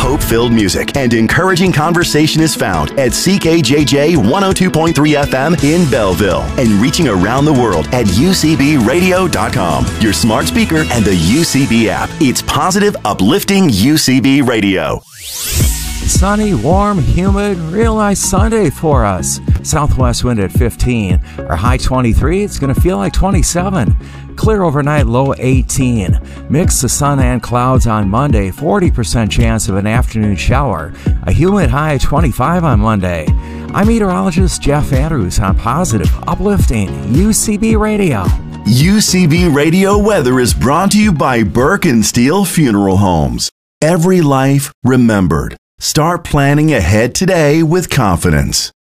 hope-filled music and encouraging conversation is found at CKJJ 102.3 FM in Belleville and reaching around the world at UCBradio.com, your smart speaker, and the UCB app. It's positive, uplifting UCB Radio. Sunny, warm, humid, real nice Sunday for us. Southwest wind at 15. Our high 23, it's going to feel like 27. Clear overnight, low 18. Mix of sun and clouds on Monday, 40% chance of an afternoon shower. A humid high 25 on Monday. I'm meteorologist Jeff Andrews on positive, uplifting UCB Radio. UCB Radio weather is brought to you by Burke and Steel Funeral Homes. Every life remembered. Start planning ahead today with confidence.